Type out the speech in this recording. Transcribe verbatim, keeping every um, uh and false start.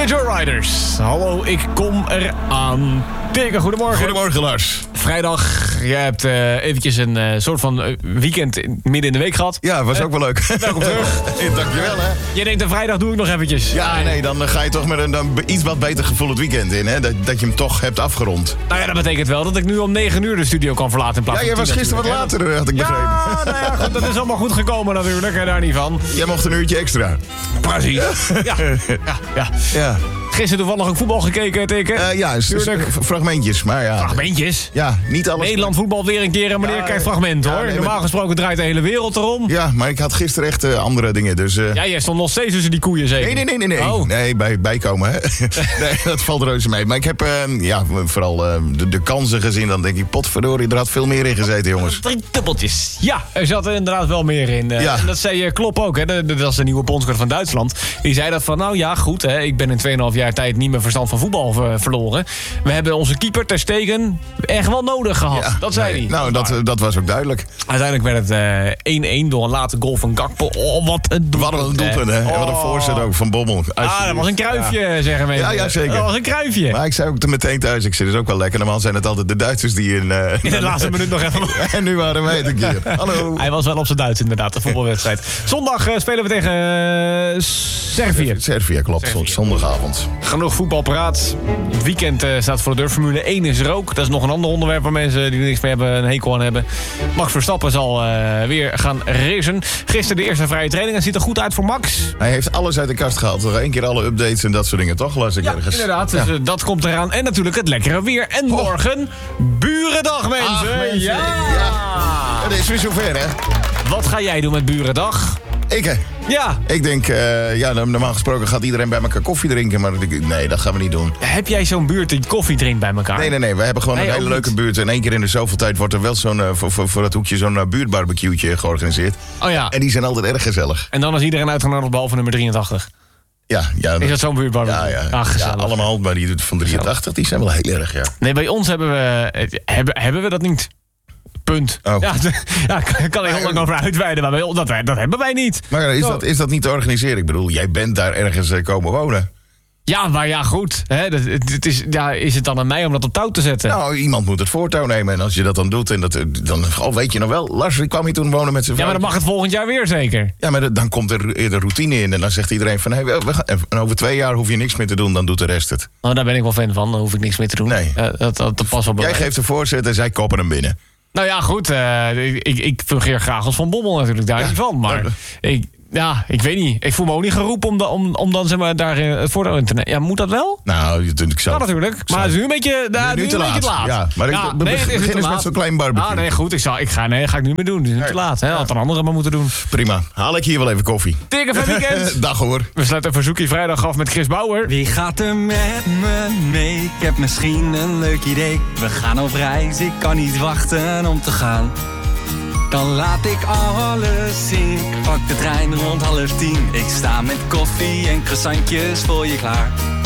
Joyriders. Hallo, ik kom eraan. Teken, goedemorgen. Goedemorgen, Lars. Vrijdag, je hebt uh, eventjes een uh, soort van uh, weekend midden in de week gehad. Ja, was uh, ook wel leuk. Welkom terug. Dankjewel, hè. Je denkt, een vrijdag doe ik nog eventjes. Ja, nee, dan ga je toch met een dan iets wat beter gevoel het weekend in, hè. Dat, dat je hem toch hebt afgerond. Nou ja, dat betekent wel dat ik nu om negen uur de studio kan verlaten in plaats ja, van jij was gisteren wat later, had ik begrepen. Ja, nou ja, goed, dat is allemaal goed gekomen natuurlijk, hè, daar niet van. Jij mocht een uurtje extra. Precies. Ja, ja, ja. ja. ja. Gisteren toevallig ook voetbal gekeken, Teken? Uh, ja, is, is fragmentjes, maar ja. Fragmentjes? Ja, niet alles. Nederland voetbal weer een keer en meneer ja, kijkt fragmenten, ja, hoor. Nee, Normaal maar... gesproken draait de hele wereld erom. Ja, maar ik had gisteren echt uh, andere dingen, dus... Uh... Ja, jij stond nog steeds tussen die koeien, zeker? Nee, nee, nee, nee. Nee, oh. nee bij, bijkomen, hè. Nee, dat valt reuze mee. Maar ik heb uh, ja, vooral uh, de, de kansen gezien. Dan denk ik, potverdorie, er had veel meer in gezeten, jongens. Drie dubbeltjes. Ja, er zat er inderdaad wel meer in. Uh, ja. En dat zei uh, Klopp ook, hè. Dat is de nieuwe bondscoach van Duitsland. Die zei dat van, nou ja, goed, hè. Ik ben in tweeënhalf jaar tijd niet meer verstand van voetbal ver, verloren. We hebben onze keeper Ter Stegen echt wel nodig gehad. Ja, dat zei nee, hij. Nou, dat, dat was ook duidelijk. Uiteindelijk werd het uh, één-één door een late goal van Gakpo. Oh, wat een doelpunt. Wat een doelpunt, hè. Oh. En wat een voorzet ook van Bommel. Ah, dat was een kruifje, ja. zeggen mensen. Ja, ja, zeker. Dat was een kruifje. Maar ik zei ook meteen thuis, ik zit dus ook wel lekker. Normaal zijn het altijd de Duitsers die in... Uh, in de laatste minuut nog even... En nu waren wij het een keer. Hallo. Hij was wel op zijn Duits inderdaad, de voetbalwedstrijd. Zondag uh, spelen we tegen uh, Servië. Servië, klopt. Servië. Zondagavond. Genoeg voetbal paraat. Het weekend uh, staat voor de deur. Formule één is er ook. Dat is nog een ander onderwerp waar mensen die er niks mee hebben een hekel aan hebben. Max Verstappen zal uh, weer gaan racen. Gisteren de eerste vrije training. Het ziet er goed uit voor Max. Hij heeft alles uit de kast gehaald. Nog één keer alle updates en dat soort dingen, toch? Las ik ja, ergens. inderdaad. Dus, ja. uh, dat komt eraan. En natuurlijk het lekkere weer. En oh. morgen Burendag, mensen. Ach, mensen. Ja. ja. Het is weer zover, hè? Wat ga jij doen met Burendag? Ik, hè? Ja. Ik denk, uh, ja, normaal gesproken gaat iedereen bij elkaar koffie drinken. Maar nee, dat gaan we niet doen. Heb jij zo'n buurt die koffie drinkt bij elkaar? Nee, nee, nee. We hebben gewoon nee, een hele leuke buurt. En één keer in de zoveel tijd wordt er wel zo'n, uh, voor, voor, voor dat hoekje zo'n uh, buurtbarbecue'tje georganiseerd. Oh ja. En die zijn altijd erg gezellig. En dan is iedereen uitgenodigd behalve nummer drieëntachtig. Ja, ja. Is dat zo'n buurtbarbecue? Ja, ja. Ach, ja, allemaal. Maar die van drieëntachtig, die zijn wel heel erg, ja. Nee, bij ons hebben we, hebben, hebben we dat niet. Punt. Oh. Ja, ja, kan ik heel lang over uitweiden, maar wij, dat, dat hebben wij niet. Maar is dat, is dat niet te organiseren? Ik bedoel, jij bent daar ergens komen wonen. Ja, maar ja, goed. Hè, dat, het is, ja, is het dan aan mij om dat op touw te zetten? Nou, iemand moet het voortouw nemen. En als je dat dan doet, en dat, dan oh, weet je nog wel. Lars, ik kwam hier toen wonen met zijn vrouw. Ja, maar dan mag het volgend jaar weer zeker. Ja, maar dan komt er de routine in. En dan zegt iedereen van, hey, we gaan, en over twee jaar hoef je niks meer te doen. Dan doet de rest het. Oh, daar ben ik wel fan van. Dan hoef ik niks meer te doen. Nee. Uh, dat, dat, dat past wel bij Jij mij. geeft de voorzet en zij koppen hem binnen. Nou ja, goed. Uh, ik, ik fungeer graag als Van Bommel natuurlijk, daar ja. niet van. Maar ik, ja, ik weet niet. Ik voel me ook niet geroepen om, da, om, om dan zeg maar, daar uh, het voordeel in te nemen. Ja, moet dat wel? Nou, ik zou... Ja, natuurlijk. Maar het is nu een beetje, nou, nu, nu, nu te, een laat. beetje laat. Ja, maar ja, ik nee, begin het is eens met zo'n klein barbecue. Ah, nee, goed. Ik, zal, ik ga, nee, ga ik nu meer doen. Het is nu nee. te laat. Hè. Had een andere maar moeten doen. Prima. Haal ik hier wel even koffie. Teken van weekend. Dag hoor. We sluiten verzoekje vrijdag af met Chris Bauer. Wie gaat er met me mee? Ik heb misschien een leuk idee. We gaan op reis. Ik kan niet wachten om te gaan. Dan laat ik alles zien. Ik pak de trein rond half tien. Ik sta met koffie en croissantjes voor je klaar.